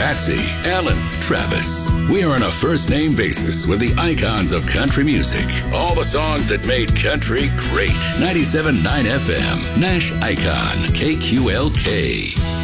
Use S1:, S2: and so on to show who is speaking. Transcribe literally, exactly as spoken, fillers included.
S1: Patsy, Alan, Travis. We are on a first name basis with the icons of country music. All the songs that made country great. ninety-seven point nine F M, Nash Icon, K Q L K.